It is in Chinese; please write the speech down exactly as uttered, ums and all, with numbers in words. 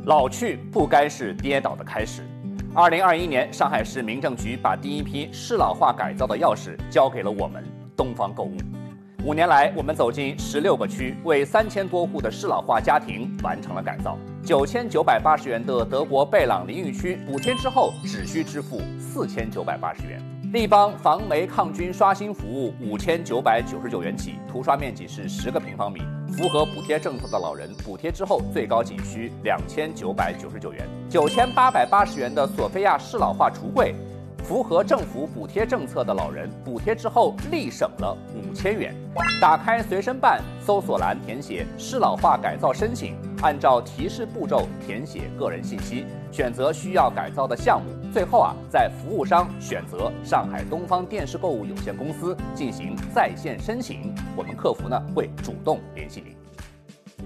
老去不该是跌倒的开始。二零二一年，上海市民政局把第一批适老化改造的钥匙交给了我们东方购物。五年来，我们走进十六个区，为三千多户的适老化家庭完成了改造。九千九百八十元的德国贝朗淋浴区补贴之后，只需支付四千九百八十元。立邦防霉抗菌刷新服务五千九百九十九元起，涂刷面积是十个平方米，符合补贴政策的老人，补贴之后最高仅需两千九百九十九元。九千八百八十元的索菲亚适老化橱柜，符合政府补贴政策的老人，补贴之后立省了五千元。打开随身办，搜索栏填写适老化改造申请，按照提示步骤填写个人信息，选择需要改造的项目。最后啊，在服务商选择上海东方电视购物有限公司进行在线申请，我们客服呢会主动联系您。